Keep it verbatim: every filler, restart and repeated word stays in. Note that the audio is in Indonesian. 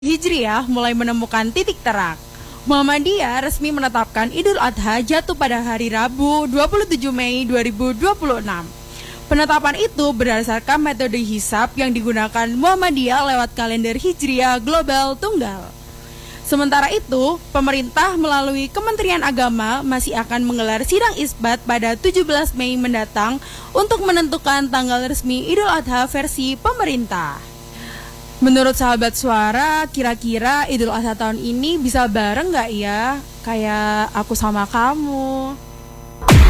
Hijriah mulai menemukan titik terang. Muhammadiyah resmi menetapkan Idul Adha jatuh pada hari Rabu dua puluh tujuh Mei dua ribu dua puluh enam. Penetapan itu berdasarkan metode hisab yang digunakan Muhammadiyah lewat kalender Hijriah global tunggal. Sementara itu, pemerintah melalui Kementerian Agama masih akan menggelar sidang isbat pada tujuh belas Mei mendatang untuk menentukan tanggal resmi Idul Adha versi pemerintah. Menurut sahabat suara, kira-kira Idul Adha tahun ini bisa bareng nggak ya? Kayak aku sama kamu.